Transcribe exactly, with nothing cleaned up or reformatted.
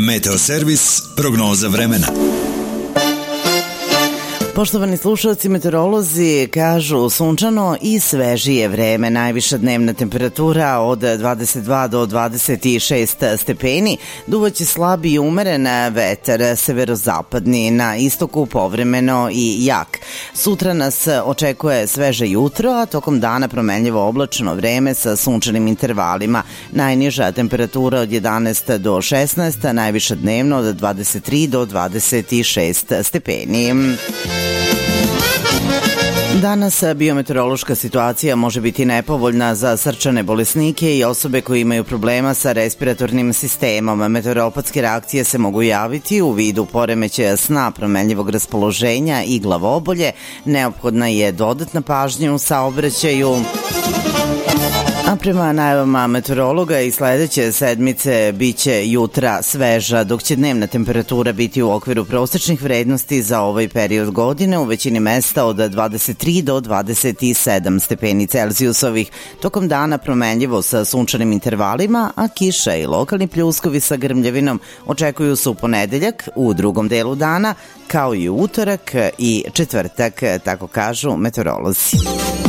Meteoservis, prognoza vremena. Poštovani slušalci, meteorolozi kažu sunčano i svežije vreme. Najviša dnevna temperatura od dvadeset dva do dvadeset šest stepeni. Duvaće slabi i umeren vetar severozapadni, na istoku povremeno i jak. Sutra nas očekuje sveže jutro, a tokom dana promenljivo oblačno vreme sa sunčanim intervalima. Najniža temperatura od jedanaest do šesnaest, a najviša dnevno od dvadeset tri do dvadeset šest stepeni. Danas biometeorološka situacija može biti nepovoljna za srčane bolesnike i osobe koji imaju problema sa respiratornim sistemom. Meteoropatske reakcije se mogu javiti u vidu poremećaja sna, promenljivog raspoloženja i glavobolje. Neophodna je dodatna pažnja u saobraćaju. A prema najavama meteorologa i sledeće sedmice biće jutra sveža, dok će dnevna temperatura biti u okviru prosečnih vrednosti za ovaj period godine, u većini mesta od dvadeset tri do dvadeset sedam stepeni Celzijusovih. Tokom dana promenljivo sa sunčanim intervalima, a kiša i lokalni pljuskovi sa grmljavinom očekuju se u ponedeljak, u drugom delu dana, kao i u utorak i četvrtak, tako kažu meteorolozi.